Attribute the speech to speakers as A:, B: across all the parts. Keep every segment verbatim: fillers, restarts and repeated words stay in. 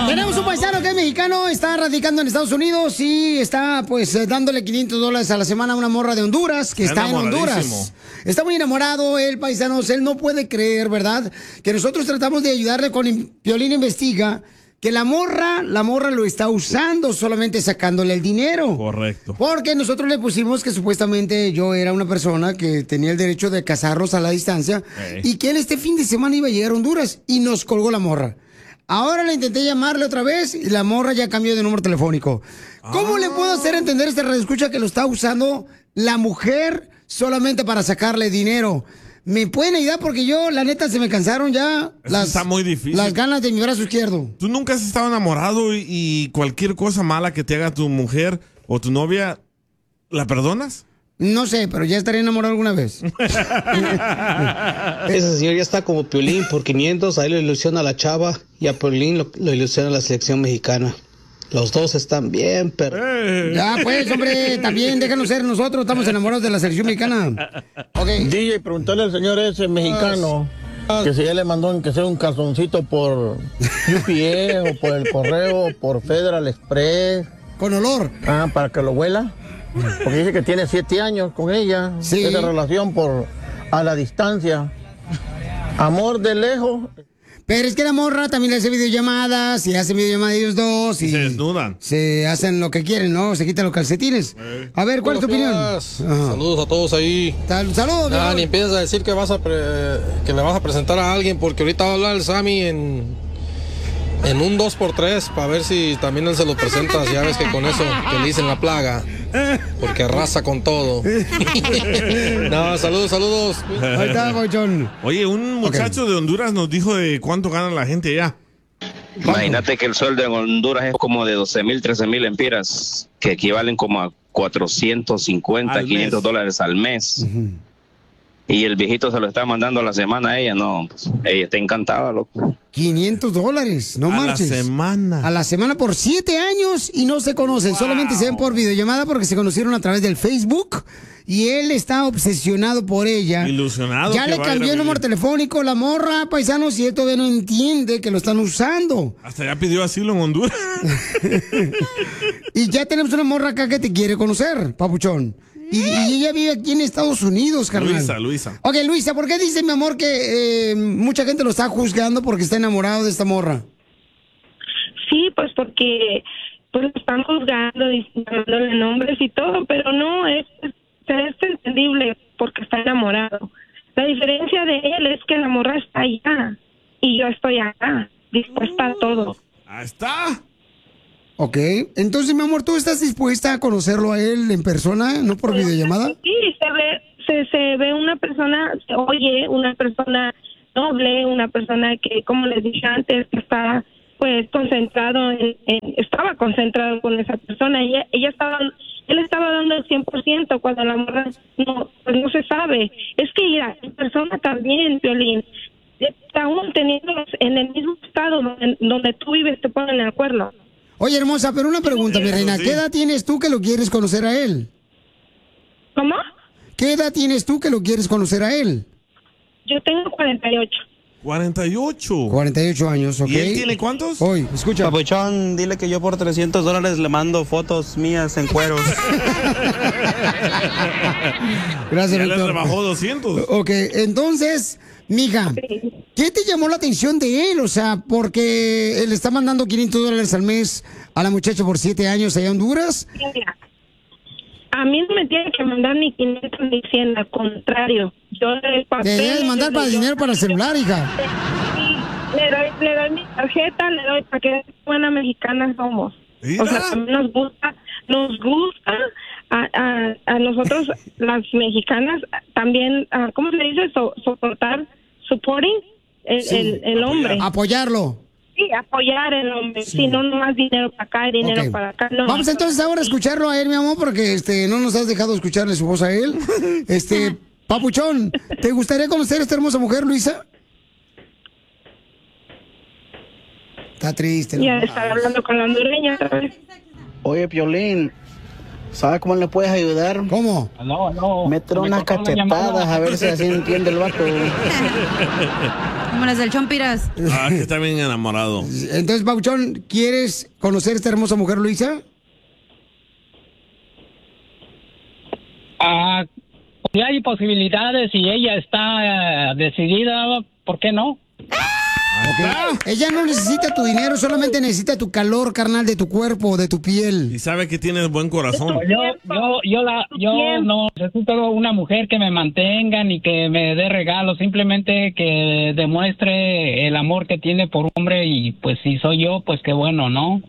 A: Tenemos un paisano que es mexicano, está radicando en Estados Unidos y está pues eh, dándole quinientos dólares a la semana a una morra de Honduras que está en Honduras. Está muy enamorado el paisano, él no puede creer, ¿verdad? Que nosotros tratamos de ayudarle con Piolín Investiga, que la morra, la morra lo está usando solamente sacándole el dinero.
B: Correcto.
A: Porque nosotros le pusimos que supuestamente yo era una persona que tenía el derecho de casarlos a la distancia
B: Hey.
A: y que él este fin de semana iba a llegar a Honduras y nos colgó la morra. Ahora le intenté llamarle otra vez y la morra ya cambió de número telefónico. ¿Cómo
B: Ah.
A: le puedo hacer entender a este radioescucha que lo está usando la mujer solamente para sacarle dinero? ¿Me pueden ayudar? Porque yo, la neta, se me cansaron ya
B: Eso
A: las,
B: está muy difícil.
A: las ganas de mi brazo izquierdo.
B: ¿Tú nunca has estado enamorado y, y cualquier cosa mala que te haga tu mujer o tu novia, la perdonas?
A: No sé, pero ya estaré enamorado alguna vez.
C: Ese señor ya está como Piolín por quinientos, ahí lo ilusiona a la chava y a Piolín lo, lo ilusiona la selección mexicana. Los dos están bien, pero...
A: Ya, pues, hombre, también déjanos ser nosotros, estamos enamorados de la selección mexicana. Okay.
D: D J, preguntarle al señor ese mexicano que si ya le mandó que sea un calzoncito por U P S o por el correo, o por Federal Express.
A: Con olor.
D: Ah, para que lo huela. Porque dice que tiene siete años con ella.
A: Sí.
D: Esa relación por a la distancia. Amor de lejos.
A: Pero es que la morra también le hace videollamadas y hacen videollamadas ellos dos y
B: se desnudan.
A: Se hacen lo que quieren, ¿no? Se quitan los calcetines. Eh. A ver, ¿cuál es tu opinión? Ajá.
E: Saludos a todos ahí.
A: Sal- Saludos.
E: Ah, ni empiezas a decir que vas a pre- que me vas a presentar a alguien porque ahorita va a hablar el Sammy en en un dos por tres para ver si también él se lo presentas. Ya ves que con eso que le dicen la plaga. Porque arrasa con todo. No, saludos, saludos.
A: Ahí está, Bochón.
B: Oye, un muchacho okay. de Honduras nos dijo de cuánto gana la gente allá.
F: Imagínate que el sueldo en Honduras es como de doce mil, trece mil empiras, que equivalen como a cuatrocientos cincuenta, quinientos dólares al mes. Uh-huh. Y el viejito se lo está mandando a la semana a ella, no, pues, ella está encantada, loco.
A: quinientos dólares, no marches.
B: A la semana.
A: A la semana por siete años y no se conocen, wow. Solamente se ven por videollamada porque se conocieron a través del Facebook y él está obsesionado por ella.
B: Ilusionado.
A: Ya le cambió el número telefónico, la morra, paisanos, y él todavía no entiende que lo están usando.
B: Hasta ya pidió asilo en Honduras.
A: Y ya tenemos una morra acá que te quiere conocer, papuchón. Y, y ella vive aquí en Estados Unidos, carnal.
B: Luisa, Luisa.
A: Ok, Luisa, ¿por qué dice, mi amor, que eh, mucha gente lo está juzgando porque está enamorado de esta morra?
G: Sí, pues porque pues lo están juzgando, llamándole nombres y todo, pero no, es, es, es entendible porque está enamorado. La diferencia de él es que la morra está allá y yo estoy acá, dispuesta a todo.
B: Ahí está.
A: Ok, entonces, mi amor, ¿tú estás dispuesta a conocerlo a él en persona, no por videollamada?
G: Sí, se ve, se, se ve una persona, se oye una persona noble, una persona que, como les dije antes, que está, pues, concentrado, en, en, estaba concentrado con esa persona. Ella, ella estaba, él estaba dando el cien por ciento cuando la morra no, pues no se sabe. Es que, mira, en persona también, Piolín, aún teniéndolos en el mismo estado donde, donde tú vives, te ponen de acuerdo.
A: Oye, hermosa, pero una pregunta, mi reina. ¿Qué edad tienes tú que lo quieres conocer a él?
G: ¿Cómo?
A: ¿Qué edad tienes tú que lo quieres conocer a él?
G: Yo tengo cuarenta y ocho.
B: cuarenta y ocho.
A: cuarenta y ocho años, ¿ok?
B: ¿Y él tiene cuántos?
A: Hoy, escucha.
C: Papuchón, dile que yo por trescientos dólares le mando fotos mías en cueros.
A: Gracias,
B: ya
A: Víctor.
B: le rebajó doscientos.
A: Ok, entonces, mija, ¿qué te llamó la atención de él? O sea, porque él está mandando quinientos dólares al mes a la muchacha por siete años allá en Honduras.
G: Mira, a mí no me tiene que mandar ni quinientos ni cien, al contrario. Yo le doy papel.
A: Te debes mandar para dinero para el celular, hija.
G: Sí, le doy, le doy mi tarjeta, le doy para que buena mexicana somos.
B: ¿Mira?
G: O sea, también nos gusta, nos gusta a, a, a nosotros las mexicanas también, uh, ¿cómo se dice? So, soportar, supporting el, sí, el, el hombre.
A: Apoyarlo.
G: Sí, apoyar el hombre. Sí, sí no nomás dinero para acá y dinero okay. para acá. No.
A: Vamos entonces ahora a escucharlo a él, mi amor, porque este no nos has dejado escucharle su voz a él. Este, papuchón, ¿te gustaría conocer a esta hermosa mujer, Luisa? Está triste, ¿no?
G: Ya está hablando con la hondureña otra vez.
C: Oye, Piolín, ¿sabes cómo le puedes ayudar?
A: ¿Cómo?
C: No, no. Métele unas cachetadas a ver si así entiende el vato.
H: Como las del Chompiras.
B: Ah, que está bien enamorado.
A: Entonces, Pauchón, ¿quieres conocer a esta hermosa mujer, Luisa?
I: Ah, si hay posibilidades y ella está eh, decidida, ¿por qué no?
A: Okay. Ella no necesita tu dinero, solamente necesita tu calor, carnal, de tu cuerpo, de tu piel.
B: Y sabe que tienes buen corazón.
I: Yo, yo, yo, la, yo no necesito una mujer que me mantenga ni que me dé regalos, simplemente que demuestre el amor que tiene por un hombre y pues si soy yo, pues qué bueno, ¿no?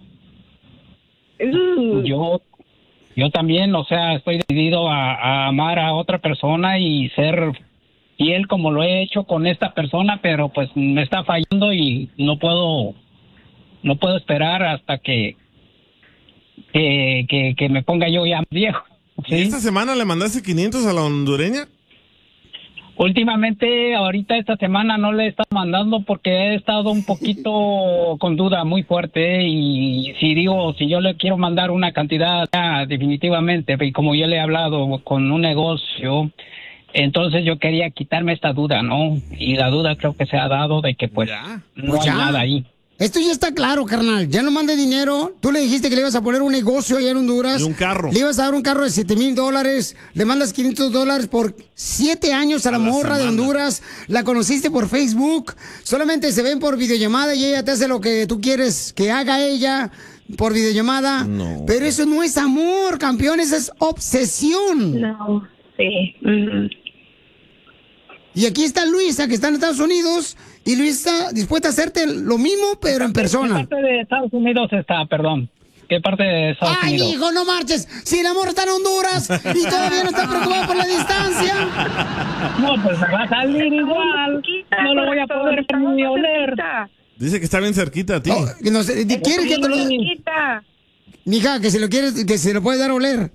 G: Mm.
I: Yo, yo también, o sea, estoy decidido a, a amar a otra persona y ser fiel como lo he hecho con esta persona, pero pues me está fallando y no puedo, no puedo esperar hasta que, que, que, que me ponga yo ya viejo. ¿Sí?
B: ¿Y esta semana le mandaste quinientos a la hondureña?
I: Últimamente, ahorita esta semana no le he estado mandando porque he estado un poquito con duda muy fuerte y si digo, si yo le quiero mandar una cantidad, ya, definitivamente, y como yo le he hablado con un negocio, entonces yo quería quitarme esta duda, ¿no? Y la duda creo que se ha dado de que pues
B: Ya.
I: no
A: Pues
I: hay
A: ya.
I: nada ahí.
A: Esto ya está claro, carnal. Ya no mande dinero. Tú le dijiste que le ibas a poner un negocio allá en Honduras.
B: Y un carro.
A: Le ibas a dar un carro de siete mil dólares. Le mandas quinientos dólares por siete años a la
B: A la
A: morra de
B: semana.
A: Honduras. La conociste por Facebook. Solamente se ven por videollamada y ella te hace lo que tú quieres que haga ella por videollamada.
B: No.
A: Pero eso no es amor, campeón. Eso es obsesión.
G: No, sí. Ujú.
A: Y aquí está Luisa, que está en Estados Unidos. Y Luisa está dispuesta a hacerte lo mismo, pero en
I: ¿Qué
A: persona.
I: parte de Estados Unidos está, perdón? ¿Qué parte de Estados
A: Ay,
I: Unidos?
A: hijo, no marches. Si el amor está en Honduras y todavía no está preocupado por la distancia.
I: No, pues me va a salir igual. No lo voy a poder ver ni oler.
B: Dice que está bien cerquita a ti.
A: Oh, que no sé, ¿quieres que te lo...
G: Chiquita.
A: Mija, que se lo quieres, que se lo puede dar a oler.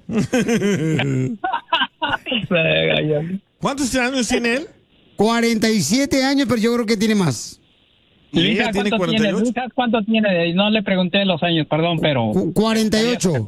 B: ¿Cuántos años tiene él?
A: cuarenta y siete años, pero yo creo que tiene más.
B: Y
I: Luisa,
B: ella tiene
I: ¿cuánto
B: cuarenta y
I: tiene?
B: ocho.
I: Luisa, ¿cuánto tiene? No le pregunté los años, perdón, pero...
A: Cu- cuarenta y ocho.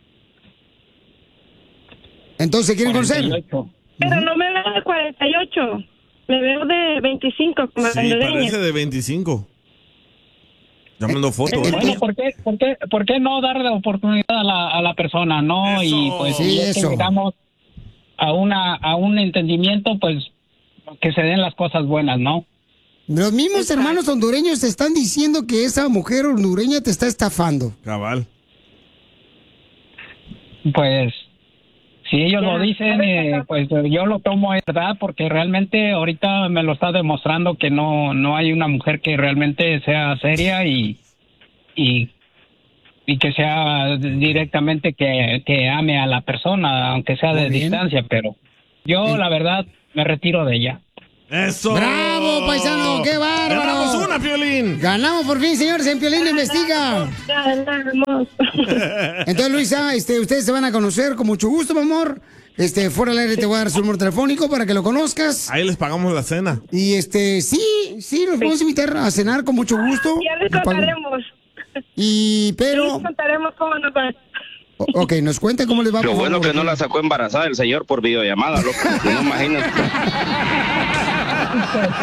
A: Entonces, ¿quieren conocer?
I: cuarenta y ocho.
G: Pero no me veo de cuarenta y ocho. Me veo de veinticinco como
B: Sí,
G: hondureña.
B: parece de veinticinco. Ya mandó fotos.
A: Eh,
I: Bueno, ¿por qué, por, qué, ¿por qué no darle oportunidad a la, a la persona, no?
B: Eso.
I: Y pues
A: Sí,
I: si es que
A: eso.
I: llegamos a, una, a un entendimiento, pues que se den las cosas buenas, ¿no?
A: Los mismos hermanos hondureños te están diciendo que esa mujer hondureña te está estafando.
B: Cabal.
I: Pues si ellos
G: Ya.
I: lo dicen, eh, pues yo lo tomo de verdad porque realmente ahorita me lo está demostrando que no no hay una mujer que realmente sea seria y y, y que sea directamente que, que ame a la persona, aunque sea de
A: Muy bien.
I: distancia, pero yo la verdad me retiro de ella.
B: ¡Eso!
A: ¡Bravo, paisano! ¡Qué bárbaro!
B: ¡Ganamos una, Piolín!
A: Ganamos por fin, señores, en Piolín Investiga.
G: Ganamos.
A: Entonces, Luisa, este, ustedes se van a conocer con mucho gusto, mi amor. Este, fuera del aire te voy a dar su número telefónico para que lo conozcas.
B: Ahí les pagamos la cena.
A: Y este, sí, sí, nos podemos invitar a cenar con mucho gusto.
G: Ya les contaremos.
A: Y,
G: Ya
A: pero,
G: les contaremos cómo nos va.
A: o- ok, nos cuenta cómo les va.
F: Lo
A: por
F: bueno
A: favor.
F: que no la sacó embarazada el señor por videollamada, loco. No imagínate.